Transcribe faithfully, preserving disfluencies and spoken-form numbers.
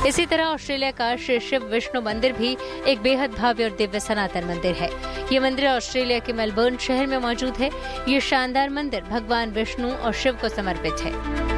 इसी तरह ऑस्ट्रेलिया का श्री शिव विष्णु मंदिर भी एक बेहद भव्य और दिव्य सनातन मंदिर है। ये मंदिर ऑस्ट्रेलिया के मेलबर्न शहर में मौजूद है। ये शानदार मंदिर भगवान विष्णु और शिव को समर्पित है।